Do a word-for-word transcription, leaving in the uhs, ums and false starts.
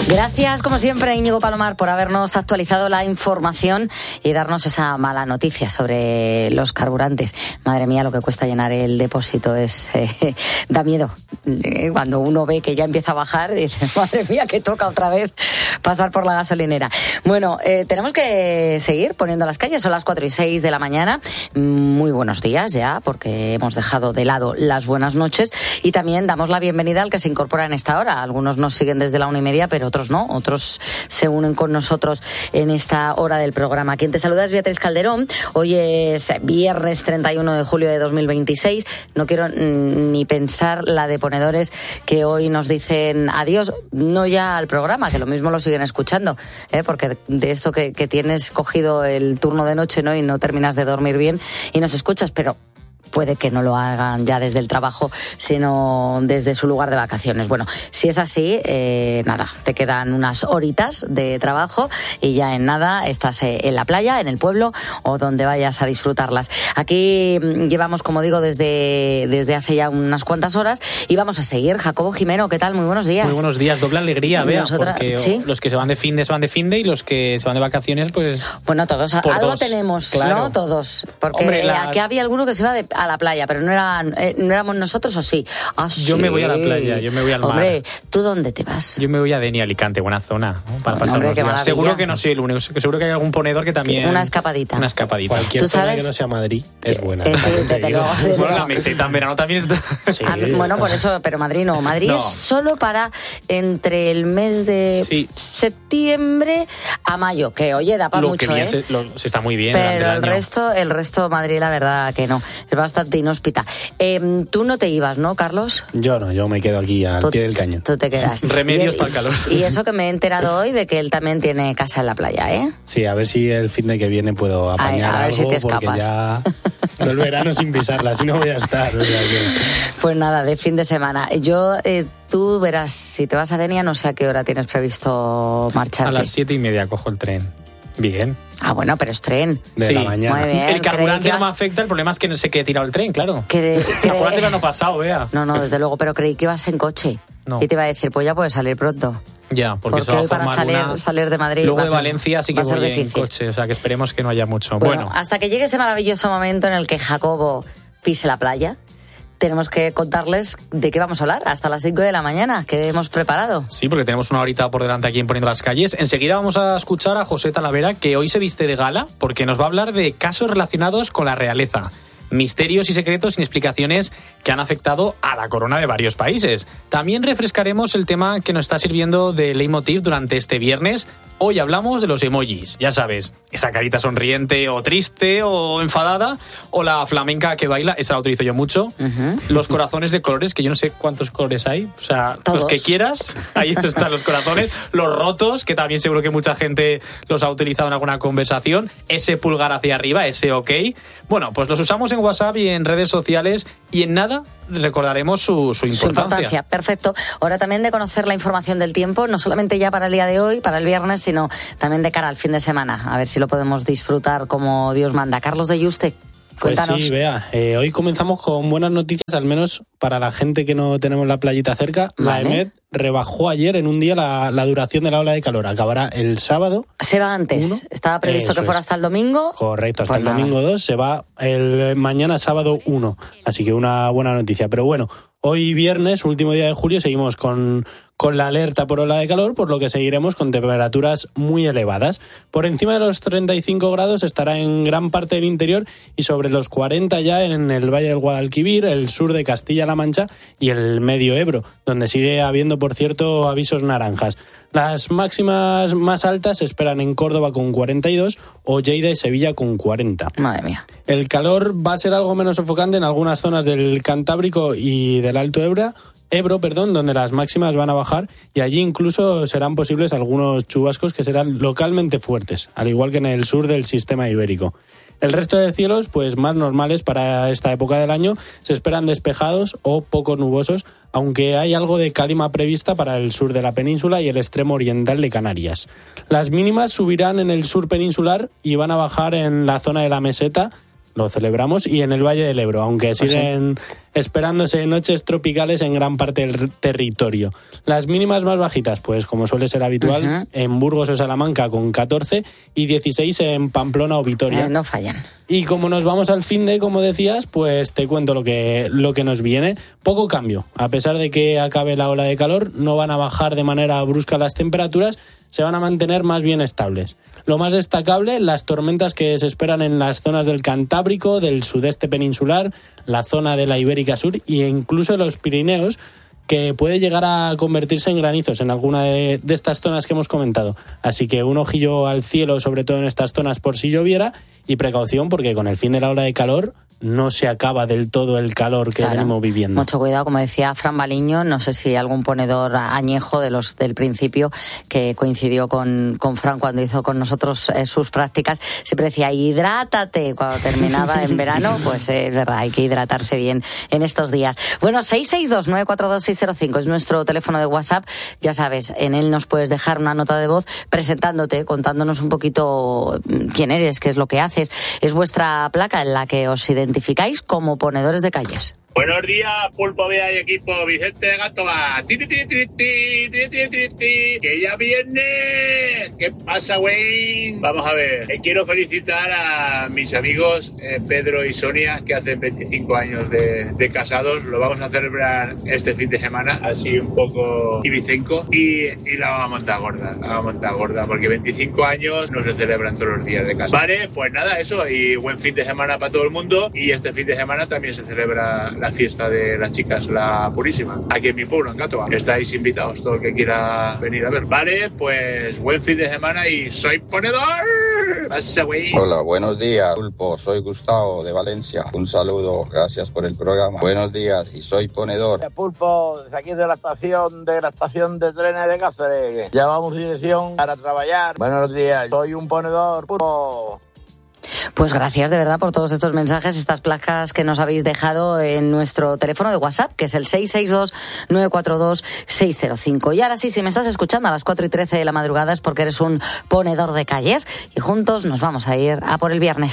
Gracias, como siempre, Íñigo Palomar, por habernos actualizado la información y darnos esa mala noticia sobre los carburantes. Madre mía, lo que cuesta llenar el depósito es eh, da miedo. Cuando uno ve que ya empieza a bajar, dice, madre mía, que toca otra vez pasar por la gasolinera. Bueno, eh, tenemos que seguir poniendo las calles. Son las cuatro y seis de la mañana. Muy buenos días ya, porque hemos dejado de lado las buenas noches y también damos la bienvenida al que se incorpora en esta hora. Algunos nos siguen desde la una y media, pero otros no, otros se unen con nosotros en esta hora del programa. Quien te saluda es Beatriz Calderón. Hoy es viernes treinta y uno de julio de dos mil veintiséis. No quiero ni pensar la de ponedores que hoy nos dicen adiós, no ya al programa, que lo mismo lo siguen escuchando, ¿eh? Porque de esto que, que tienes cogido el turno de noche, ¿no? Y no terminas de dormir bien y nos escuchas, pero puede que no lo hagan ya desde el trabajo, sino desde su lugar de vacaciones. Bueno, si es así, eh, nada, te quedan unas horitas de trabajo y ya en nada estás eh, en la playa, en el pueblo o donde vayas a disfrutarlas. Aquí llevamos, como digo, desde, desde hace ya unas cuantas horas y vamos a seguir. Jacobo Jimeno, ¿qué tal? Muy buenos días. Muy buenos días, doble alegría, Bea, Nosotras, porque ¿sí? los que se van de fin de se van de fin de y los que se van de vacaciones, pues... Bueno, todos, algo dos. tenemos, Claro. ¿no? Todos. Porque Hombre, la... aquí había alguno que se iba de, a la playa, pero no, era, eh, no éramos nosotros, ¿o sí? Ah, yo sí. me voy a la playa, yo me voy al mar. Hombre, ¿tú dónde te vas? Yo me voy a Deni, Alicante, buena zona, ¿no? Para pasar Hombre, unos qué días. maravilla. Seguro que no soy el único, seguro que hay algún ponedor que también... Una escapadita. Una escapadita. Cualquier ¿Tú zona sabes? que no sea Madrid es buena. Eh, sí, desde luego, desde Bueno, luego. la meseta en verano también está... Sí, Ah, bueno, está. por eso, pero Madrid no. Madrid No. es solo para entre el mes de Sí. septiembre a mayo, que oye, da para Lo mucho, que bien ¿eh? se, lo- se está muy bien durante Pero el el año. resto, el resto Madrid, la verdad que no. Es bastante inhóspita. Eh, tú no te ibas, ¿no, Carlos? Yo no, yo me quedo aquí al Tú- pie del cañón. Tú te quedas. Remedios Y- para el calor. Y eso que me he enterado hoy de que él también tiene casa en la playa, ¿eh? Sí, a ver si el fin de que viene puedo apañar a ver si algo, te porque escapas. ya todo el verano sin pisarla, así no voy a estar. O sea que- Pues nada, de fin de semana. Yo, eh, tú verás, si te vas a Denia, no sé a qué hora tienes previsto marcharte. A las siete y media cojo el tren. Bien. Ah, bueno, pero es tren. de Sí. la mañana. Muy bien. El carburante creí que no me vas- afecta, el problema es que no sé qué tirado el tren, claro. Que- El que- carburante el año pasado, vea. No, no, desde luego, pero creí que ibas en coche. No. Y te iba a decir, pues ya puedes salir pronto. Ya, porque, Porque eso va a hoy para formar salir, una- salir de Madrid Luego va a de ser- Valencia sí que va a ser voy en difícil. coche, o sea que esperemos que no haya mucho. Bueno, Bueno, hasta que llegue ese maravilloso momento en el que Jacobo pise la playa, tenemos que contarles de qué vamos a hablar hasta las cinco de la mañana, que hemos preparado. sí, porque tenemos una horita por delante aquí en Poniendo las Calles. Enseguida vamos a escuchar a José Talavera, que hoy se viste de gala, porque nos va a hablar de casos relacionados con la realeza. Misterios y secretos sin explicaciones que han afectado a la corona de varios países. También refrescaremos el tema que nos está sirviendo de leitmotiv durante este viernes. Hoy hablamos de los emojis, ya sabes, esa carita sonriente o triste o enfadada, o la flamenca que baila, esa la utilizo yo mucho. Ujú. Los corazones de colores, que yo no sé cuántos colores hay, o sea, Todos. los que quieras, ahí están los corazones. Los rotos, que también seguro que mucha gente los ha utilizado en alguna conversación. Ese pulgar hacia arriba, ese ok. Bueno, pues los usamos en WhatsApp y en redes sociales y en nada recordaremos su, su Su importancia. importancia, perfecto. Hora también de conocer la información del tiempo, no solamente ya para el día de hoy, para el viernes, sino también de cara al fin de semana. A ver si lo podemos disfrutar como Dios manda. Carlos de Yuste, Pues cuéntanos. sí, vea, eh, hoy comenzamos con buenas noticias, al menos para la gente que no tenemos la playita cerca. La Vale. EMET rebajó ayer en un día la, la duración de la ola de calor. Acabará el sábado. Se va antes. Uno. Estaba previsto Eso que fuera es. hasta el domingo. Correcto, hasta Pues el nada. domingo dos, se va el mañana sábado uno. Así que una buena noticia. Pero bueno, hoy viernes, último día de julio, seguimos con, con la alerta por ola de calor, por lo que seguiremos con temperaturas muy elevadas. Por encima de los treinta y cinco grados estará en gran parte del interior y sobre los cuarenta ya en el Valle del Guadalquivir, el sur de Castilla-La Mancha y el medio Ebro, donde sigue habiendo, por cierto, avisos naranjas. Las máximas más altas se esperan en Córdoba con cuarenta y dos o Lleida y Sevilla con cuarenta. Madre mía. El calor va a ser algo menos sofocante en algunas zonas del Cantábrico y del Alto Ebro, Ebro, perdón, donde las máximas van a bajar y allí incluso serán posibles algunos chubascos que serán localmente fuertes, al igual que en el sur del sistema ibérico. El resto de cielos, pues más normales para esta época del año, se esperan despejados o poco nubosos, aunque hay algo de calima prevista para el sur de la península y el extremo oriental de Canarias. Las mínimas subirán en el sur peninsular y van a bajar en la zona de la meseta, lo celebramos, y en el Valle del Ebro, aunque siguen esperándose noches tropicales en gran parte del territorio. Las mínimas más bajitas, pues como suele ser habitual, uh-huh. en Burgos o Salamanca con catorce y dieciséis en Pamplona o Vitoria. Eh, no fallan. Y como nos vamos al finde, como decías, pues te cuento lo que, lo que nos viene. Poco cambio. A pesar de que acabe la ola de calor, no van a bajar de manera brusca las temperaturas, se van a mantener más bien estables. Lo más destacable, las tormentas que se esperan en las zonas del Cantábrico, del sudeste peninsular, la zona de la Ibérica Sur e incluso los Pirineos, que puede llegar a convertirse en granizos en alguna de, de estas zonas que hemos comentado. Así que un ojillo al cielo, sobre todo en estas zonas por si lloviera, y precaución porque con el fin de la ola de calor no se acaba del todo el calor que claro, venimos viviendo. Mucho cuidado, como decía Fran Baliño, no sé si algún ponedor añejo de los del principio que coincidió con, con Fran cuando hizo con nosotros eh, sus prácticas, siempre decía hidrátate cuando terminaba en verano, pues eh, es verdad, hay que hidratarse bien en estos días. Bueno, seis seis dos nueve cuatro dos seis cero cinco es nuestro teléfono de WhatsApp, ya sabes, en él nos puedes dejar una nota de voz presentándote, contándonos un poquito quién eres, qué es lo que haces. Es vuestra placa en la que os identificáis como ponedores de calles. Buenos días, Pulpo Vía y equipo. Vicente de Gátova. Tiri, tiri, tiri, tiri, tiri, tiri, tiri, tiri. Que ya viene. ¿Qué pasa, güey? Vamos a ver. Eh, quiero felicitar a mis amigos eh, Pedro y Sonia, que hacen veinticinco años de, de casados. Lo vamos a celebrar este fin de semana, así un poco ibicenco. Y, y la vamos a montar gorda. La vamos a montar gorda, porque veinticinco años no se celebran todos los días de casa. Vale, pues nada, eso. Y buen fin de semana para todo el mundo. Y este fin de semana también se celebra la fiesta de las chicas, la Purísima, aquí en mi pueblo, en Gátova. Estáis invitados, todo el que quiera venir a ver. Vale, pues buen fin de semana y soy ponedor. Pasa, güey. Hola, buenos días, Pulpo. Soy Gustavo de Valencia. Un saludo, gracias por el programa. Buenos días y soy ponedor. Pulpo, desde aquí de la estación de la estación de trenes de Cáceres. Ya vamos dirección para trabajar. Buenos días, soy un ponedor, Pulpo. Pues gracias de verdad por todos estos mensajes, estas placas que nos habéis dejado en nuestro teléfono de WhatsApp, que es el seis seis dos nueve cuatro dos seis cero cinco. Y ahora sí, si me estás escuchando a las cuatro y trece de la madrugada es porque eres un ponedor de calles y juntos nos vamos a ir a por el viernes.